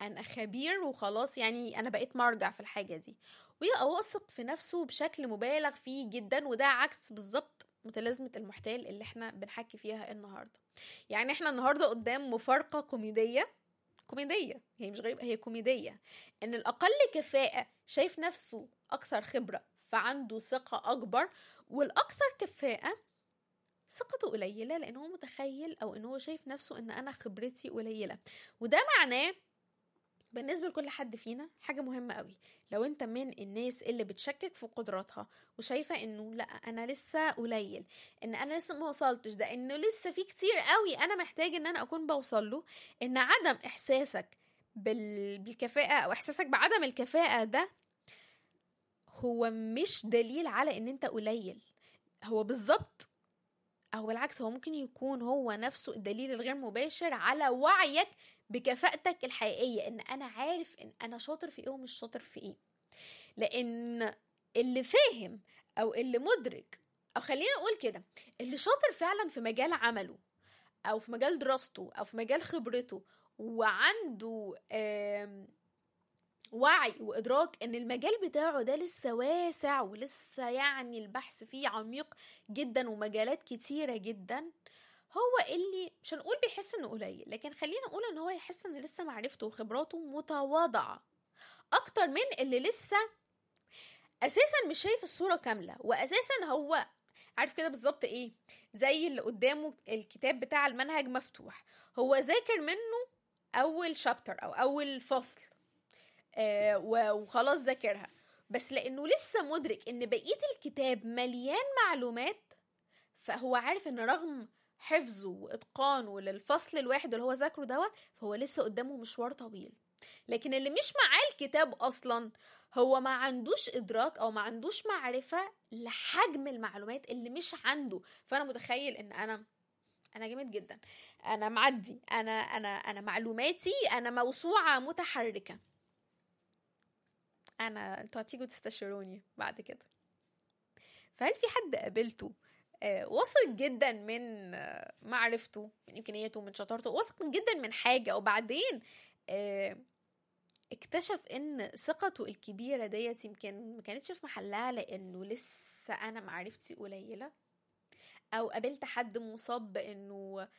انا خبير وخلاص، يعني انا بقيت مرجع في الحاجة دي، ويبقى واثق في نفسه بشكل مبالغ فيه جدا. وده عكس بالظبط متلازمة المحتال اللي احنا بنحكي فيها النهاردة. يعني احنا النهاردة قدام مفارقة كوميدية، هي مش غريبة، هي كوميدية. ان الاقل كفاءة شايف نفسه اكثر خبرة فعنده ثقة اكبر، والاكثر كفاءة ثقته قليلة لان هو متخيل او ان هو شايف نفسه ان انا خبرتي قليلة. وده معناه بالنسبة لكل حد فينا حاجة مهمة قوي. لو انت من الناس اللي بتشكك في قدراتها وشايفة انه لا انا لسه قليل، ان انا لسه ما وصلتش، ده انه لسه في كتير قوي انا محتاج ان انا اكون بوصل له، ان عدم احساسك بالكفاءة او احساسك بعدم الكفاءة ده هو مش دليل على ان انت قليل. هو بالظبط، او بالعكس، هو ممكن يكون هو نفسه الدليل الغير مباشر على وعيك بكفاءتك الحقيقية، ان انا عارف ان انا شاطر في ايه ومش شاطر في ايه. لان اللي فاهم او اللي مدرك، او خلينا نقول كده، اللي شاطر فعلا في مجال عمله او في مجال دراسته او في مجال خبرته، وعنده وعي وإدراك إن المجال بتاعه ده لسه واسع ولسه يعني البحث فيه عميق جدا ومجالات كتيرة جدا، هو اللي مش هنقول بيحس إنه قليل، لكن خلينا نقول إن هو يحس إن لسه معرفته وخبراته متواضعة أكتر من اللي لسه أساسا مش شايف الصورة كاملة. وأساسا هو عارف كده بالظبط إيه، زي اللي قدامه الكتاب بتاع المنهج مفتوح، هو ذاكر منه أول شابتر أو أول فصل وخلاص ذاكرها، بس لانه لسه مدرك ان بقية الكتاب مليان معلومات، فهو عارف ان رغم حفظه واتقانه للفصل الواحد اللي هو ذاكره دوت، فهو لسه قدامه مشوار طويل. لكن اللي مش معاه الكتاب اصلا هو ما عندوش ادراك او ما عندوش معرفة لحجم المعلومات اللي مش عنده. فانا متخيل ان انا جامد جدا، انا معدي، انا معلوماتي، انا موسوعة متحركة، انتوا هتيجوا تستشيروني بعد كده. فهل في حد قابلته واثق جدا من معرفته، من امكانياته، من شطارته، واثق جدا من حاجه، وبعدين اكتشف ان ثقته الكبيره ديت يمكن ما كانتش في محلها لانه لسه انا معرفتي قليله؟ او قابلت حد مصاب بانه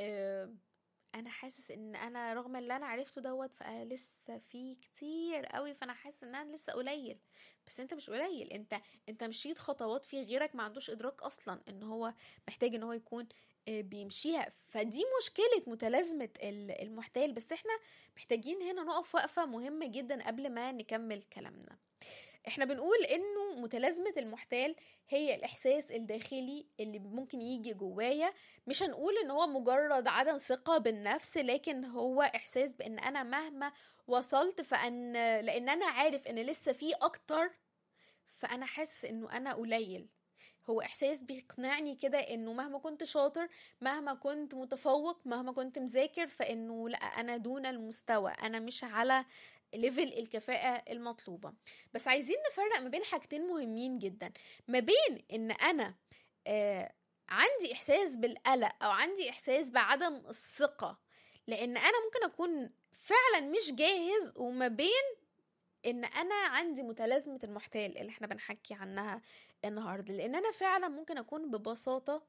انا حاسس ان انا رغم اللي انا عرفته دوت فلسه في كتير قوي، فانا حاسس ان انا لسه قليل. بس انت مش قليل، انت مشيت خطوات في غيرك ما عندوش ادراك اصلا ان هو محتاج ان هو يكون بيمشيها. فدي مشكلة متلازمة المحتال. بس احنا محتاجين هنا نقف وقفة مهمة جدا قبل ما نكمل كلامنا. احنا بنقول انه متلازمة المحتال هي الاحساس الداخلي اللي ممكن يجي جوايا، مش هنقول ان هو مجرد عدم ثقة بالنفس، لكن هو احساس بان انا مهما وصلت لان انا عارف ان لسه في اكتر، فانا حاسس انه انا قليل. هو احساس بيقنعني كده انه مهما كنت شاطر، مهما كنت متفوق، مهما كنت مذاكر، فانه لا، انا دون المستوى، انا مش على ليفل الكفاءة المطلوبة. بس عايزين نفرق ما بين حاجتين مهمين جدا، ما بين ان انا عندي احساس بالقلق او عندي احساس بعدم الثقة لان انا ممكن اكون فعلا مش جاهز، وما بين ان انا عندي متلازمة المحتال اللي احنا بنحكي عنها النهاردة، لان انا فعلا ممكن اكون ببساطة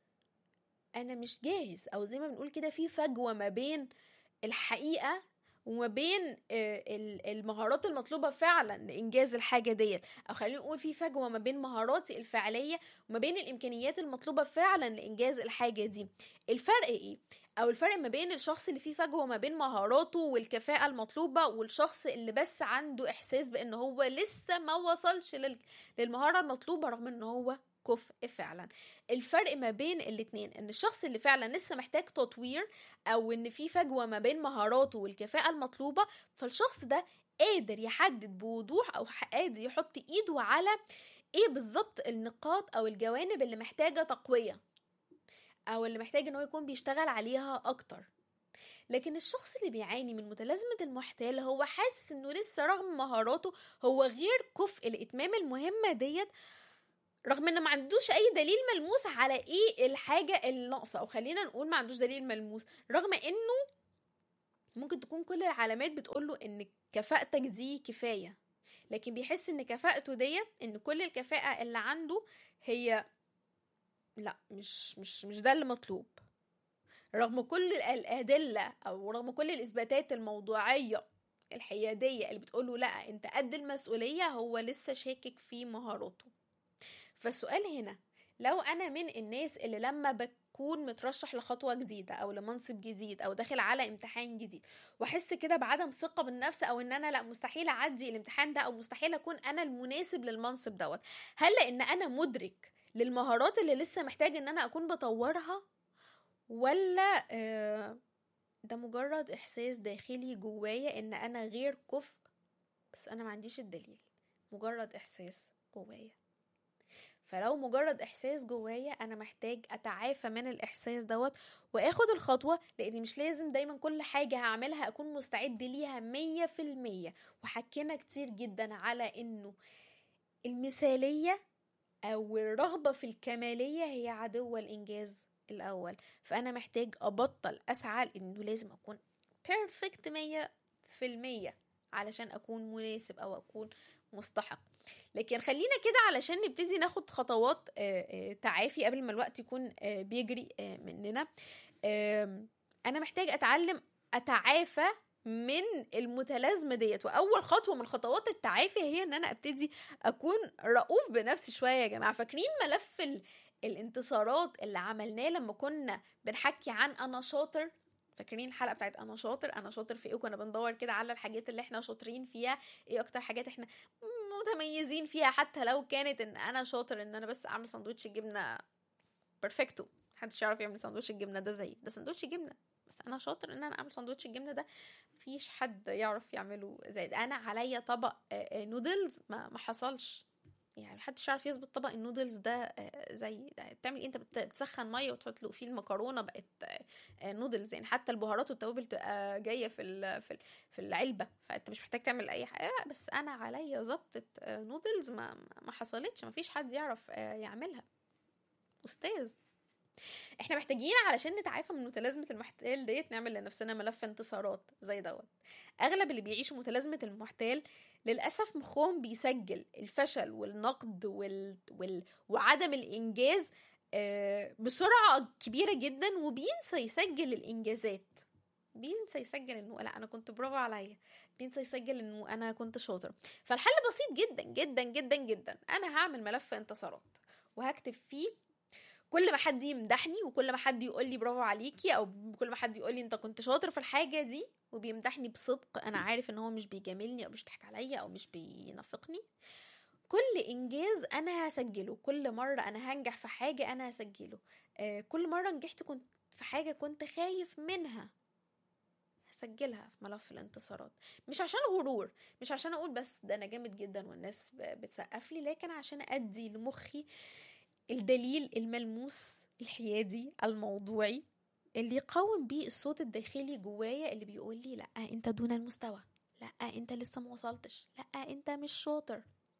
انا مش جاهز، او زي ما بنقول كده في فجوة ما بين الحقيقة وما بين المهارات المطلوبة فعلا لإنجاز الحاجة ديت، أو خلينا نقول في فجوة ما بين مهاراتي الفعلية وما بين الإمكانيات المطلوبة فعلا لإنجاز الحاجة دي. الفرق إيه؟ أو الفرق ما بين الشخص اللي فيه فجوة ما بين مهاراته والكفاءة المطلوبة، والشخص اللي بس عنده إحساس بأن هو لسه ما وصلش للمهارة المطلوبة رغم أنه هو كفء فعلا. الفرق ما بين الاتنين ان الشخص اللي فعلا لسه محتاج تطوير، او ان في فجوة ما بين مهاراته والكفاءة المطلوبة، فالشخص ده قادر يحدد بوضوح او قادر يحط ايده على ايه بالظبط النقاط او الجوانب اللي محتاجة تقوية، او اللي محتاج ان هو يكون بيشتغل عليها اكتر. لكن الشخص اللي بيعاني من متلازمة المحتال هو حاسس انه لسه رغم مهاراته هو غير كفء لإتمام المهمة ديت، رغم انه ما عندوش اي دليل ملموس على ايه الحاجة الناقصة، او خلينا نقول ما عندوش دليل ملموس، رغم انه ممكن تكون كل العلامات بتقوله ان كفاءتك دي كفاية، لكن بيحس ان كفاءته ديت، ان كل الكفاءة اللي عنده هي لا، مش ده اللي مطلوب، رغم كل الأدلة أو رغم كل الإثباتات الموضوعية الحيادية اللي بتقوله لا انت قد المسؤولية، هو لسه شاكك في مهاراته. فالسؤال هنا، لو أنا من الناس اللي لما بكون مترشح لخطوة جديدة أو لمنصب جديد أو داخل على امتحان جديد واحس كده بعدم ثقة بالنفس، أو ان انا لا مستحيل اعدي الامتحان ده، او مستحيل اكون انا المناسب للمنصب دوت، هل لان انا مدرك للمهارات اللي لسه محتاج ان انا اكون بطورها، ولا ده مجرد احساس داخلي جوايا ان انا غير كفء بس انا ما عنديش الدليل، مجرد احساس جوايا؟ فلو مجرد احساس جوايا، انا محتاج اتعافى من الاحساس دوت واخد الخطوة، لاني مش لازم دايما كل حاجة هعملها اكون مستعد ليها 100%. وحكينا كتير جدا على انه المثالية او الرغبة في الكمالية هي عدو الانجاز الاول. فانا محتاج ابطل اسعى انه لازم اكون بيرفكت 100% علشان اكون مناسب او اكون مستحق. لكن خلينا كده علشان نبتدي ناخد خطوات تعافي قبل ما الوقت يكون بيجري مننا. انا محتاج اتعافى من المتلازمة ديت، واول خطوة من خطوات التعافي هي ان انا ابتدي اكون رؤوف بنفسي شوية. يا جماعة فاكرين ملف الانتصارات اللي عملناه لما كنا بنحكي عن انا شاطر؟ فاكرين الحلقة بتاعت انا شاطر؟ انا شاطر في ايه؟ كنا بندور كده على الحاجات اللي احنا شاطرين فيها، ايه اكتر حاجات احنا متميزين فيها، حتى لو كانت ان انا شاطر ان انا بس اعمل سندوتش جبنة بيرفكتو، محدش يعرف يعمل سندوتش الجبنة ده زي ده سندوتش جبنة، بس انا شاطر ان انا اعمل سندوتش الجبنة ده، مفيش حد يعرف يعمله زي ده. انا عليا طبق نودلز ما حصلش، يعني محدش يعرف يظبط طبق النودلز ده زي ده. بتعمل ايه؟ انت بتسخن ميه وتحط فيه المكرونه بقت نودلز، يعني حتى البهارات والتوابل تبقى جايه في العلبه، فانت مش محتاج تعمل اي حاجه. بس انا عليا ظبطه نودلز ما حصلتش، مفيش حد يعرف يعملها. استاذ، احنا محتاجين علشان نتعافى من متلازمة المحتال ديت نعمل لنفسنا ملف انتصارات زي دوت. اغلب اللي بيعيشوا متلازمة المحتال للأسف مخهم بيسجل الفشل والنقد وعدم الإنجاز بسرعة كبيرة جدا، وبينسى يسجل الإنجازات. بينسى يسجل انه لا انا كنت برافو عليا، بينسى يسجل انه انا كنت شاطر. فالحل بسيط جدا جدا جدا جدا، انا هعمل ملف انتصارات وهكتب فيه كل ما حد يمدحني، وكل ما حد يقول لي برافو عليكي، او كل ما حد يقول لي انت كنت شاطر في الحاجه دي وبيمدحني بصدق، انا عارف ان هو مش بيجاملني او مش بيضحك عليا او مش بينافقني. كل انجاز انا هسجله، كل مره انا هنجح في حاجه انا هسجله، كل مره نجحت كنت في حاجه كنت خايف منها هسجلها في ملف الانتصارات. مش عشان غرور، مش عشان اقول بس ده انا جامد جدا والناس بتسقف لي، لكن عشان ادي لمخي الدليل الملموس الحيادي الموضوعي اللي يقاوم بيه الصوت الداخلي جوايا اللي بيقول لي لا انت دون المستوى، لا انت لسه ما وصلتش، لا انت مش شاطر.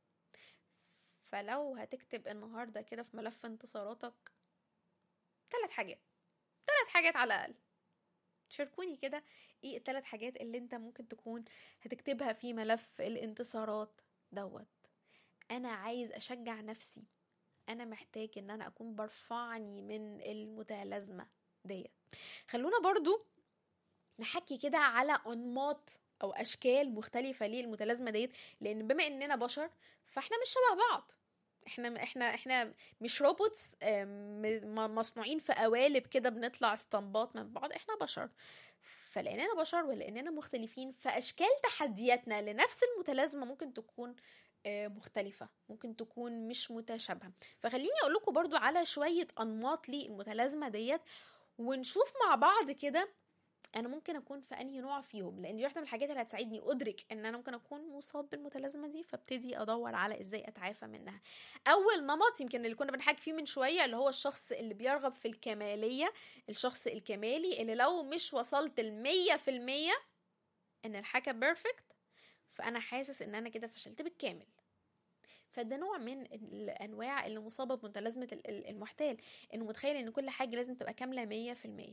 فلو هتكتب النهارده كده في ملف انتصاراتك 3 حاجات، 3 حاجات على الاقل، شاركوني كده ايه ال3 حاجات اللي انت ممكن تكون هتكتبها في ملف الانتصارات دوت. انا عايز اشجع نفسي، انا محتاج ان انا اكون برفعني من المتلازمة ديت. خلونا برضو نحكي كده على انماط او اشكال مختلفة للمتلازمة ديت، لان بما اننا بشر فاحنا مش شبه بعض، احنا مش روبوتس مصنوعين في قوالب كده بنطلع استنباط من بعض، احنا بشر. فلاننا بشر ولاننا مختلفين، فاشكال تحدياتنا لنفس المتلازمة ممكن تكون مختلفة، ممكن تكون مش متشابهة. فخليني اقول لكم برضو على شوية انماط للمتلازمة ديت، ونشوف مع بعض كده انا ممكن اكون في انهي نوع فيهم، لان دي واحده من الحاجات اللي هتساعدني ادرك ان انا ممكن اكون مصاب بالمتلازمه دي، فابتدي ادور على ازاي اتعافى منها. اول نمط يمكن اللي كنا بنحكي فيه من شويه، اللي هو الشخص اللي بيرغب في الكماليه، الشخص الكمالي اللي لو مش وصلت 100% ان الحاجه بيرفكت فانا حاسس ان انا كده فشلت بالكامل. فده نوع من الانواع اللي مصابه بمتلازمه المحتال، انه متخيل ان كل حاجه لازم تبقى كامله 100%.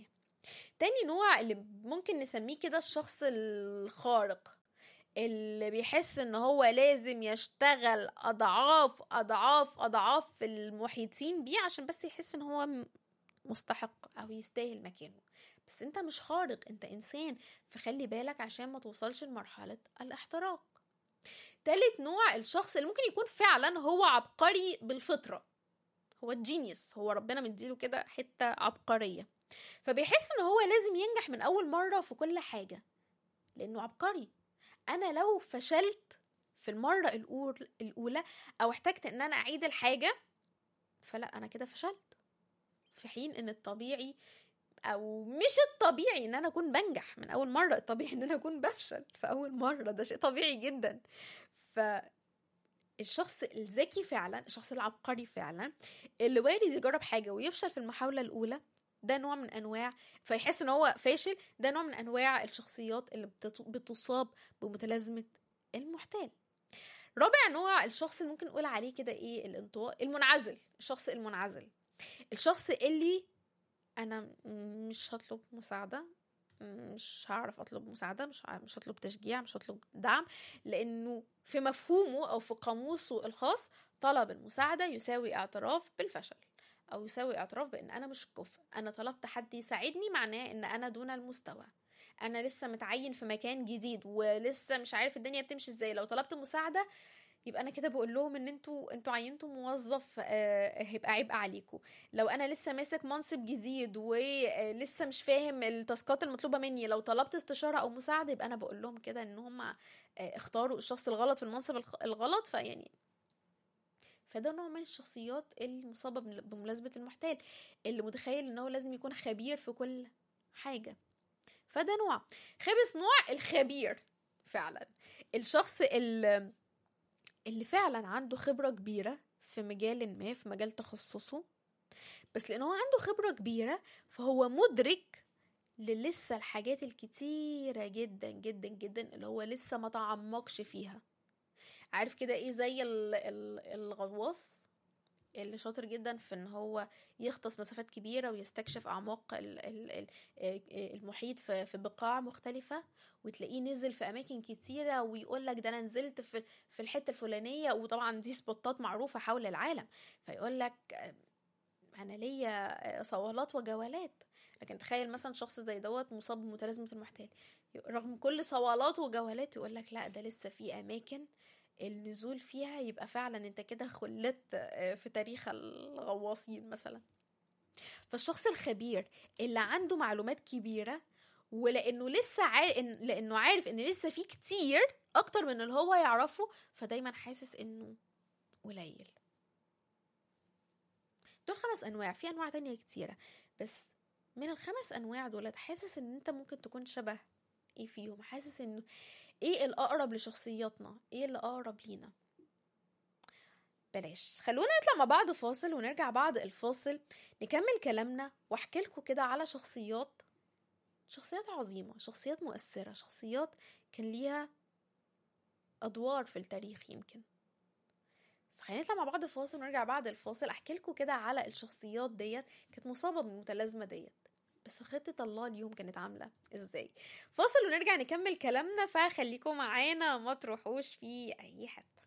تاني نوع اللي ممكن نسميه كده الشخص الخارق، اللي بيحس ان هو لازم يشتغل اضعاف اضعاف اضعاف المحيطين بيه عشان بس يحس ان هو مستحق او يستاهل مكانه. بس انت مش خارق، انت انسان، فخلي بالك عشان ما توصلش لمرحلة الاحتراق. تالت نوع الشخص اللي ممكن يكون فعلا هو عبقري بالفطرة، هو الجينيوس، هو ربنا مديله كده حتة عبقرية، فبيحس ان هو لازم ينجح من اول مرة في كل حاجة لانه عبقري. انا لو فشلت في المرة الاولى او احتجت ان انا اعيد الحاجة، فلا انا كده فشلت. في حين ان الطبيعي، او مش الطبيعي ان انا اكون بنجح من اول مرة، الطبيعي ان انا اكون بفشل في اول مرة، ده شيء طبيعي جدا. فالشخص الذكي فعلا، الشخص العبقري فعلا، اللي وارد يجرب حاجة ويفشل في المحاولة الاولى، ده نوع من انواع، فيحس ان هو فاشل، ده نوع من انواع الشخصيات اللي بتصاب بمتلازمة المحتال. رابع نوع الشخص اللي ممكن نقول عليه كده ايه، الانطواء المنعزل، الشخص المنعزل، الشخص اللي انا مش هطلب مساعدة، مش هعرف اطلب مساعدة، مش هطلب تشجيع، مش هطلب دعم، لانه في مفهومه او في قاموسه الخاص طلب المساعدة يساوي اعتراف بالفشل، او يساوي اعتراف بان انا مش كفء. انا طلبت حد يساعدني معناه ان انا دون المستوى، انا لسه متعين في مكان جديد ولسه مش عارف الدنيا بتمشي ازاي. لو طلبت مساعدة يبقى انا كده بقول لهم ان انتوا عينتوا موظف هيبقى عبء عليكم. لو انا لسه ماسك منصب جديد ولسه مش فاهم التاسكات المطلوبه مني، لو طلبت استشاره او مساعده يبقى انا بقول لهم كده ان هم اختاروا الشخص الغلط في المنصب الغلط. فده نوع من الشخصيات المصابه بملازمه المحتال، اللي متخيل ان هو لازم يكون خبير في كل حاجه. فده نوع. خامس نوع الخبير فعلا، الشخص اللي فعلا عنده خبرة كبيرة في مجال ما، في مجال تخصصه، بس لأنه هو عنده خبرة كبيرة فهو مدرك لسه الحاجات الكتيرة جدا جدا جدا اللي هو لسه ما تعمقش فيها. عارف كده ايه، زي الغواص اللي شاطر جدا في ان هو يغطس مسافات كبيرة ويستكشف اعماق المحيط في بقاع مختلفة، وتلاقيه نزل في اماكن كتيرة ويقول لك ده انا نزلت في الحتة الفلانية، وطبعا دي سبوتات معروفة حول العالم، فيقول لك انا ليا صولات وجولات. لكن تخيل مثلا شخص زي دوت مصاب بمتلازمة المحتال، رغم كل صولاته وجولاته يقول لك لا ده لسه في اماكن النزول فيها يبقى فعلا انت كده خلت في تاريخ الغواصين مثلا. فالشخص الخبير اللي عنده معلومات كبيرة، ولانه لسه لانه عارف ان لسه في كتير اكتر من اللي هو يعرفه، فدايما حاسس انه قليل. دول 5 انواع، في انواع تانية كتيرة، بس من ال5 انواع دول حاسس ان انت ممكن تكون شبه ايه فيهم، حاسس انه ايه الاقرب لشخصياتنا، ايه اللي اقرب لينا. بلاش، خلونا نطلع مع بعض فاصل ونرجع بعد الفاصل نكمل كلامنا واحكي لكم كده على شخصيات عظيمة، شخصيات مؤثرة، شخصيات كان ليها ادوار في التاريخ يمكن. فخلينا نطلع مع بعض فاصل ونرجع بعد الفاصل احكي لكم كده على الشخصيات ديت كانت مصابة بالمتلازمة ديت، بس خطة الله اليوم كانت عاملة ازاي. فاصل ونرجع نكمل كلامنا، فخليكم معانا ما تروحوش في اي حتة.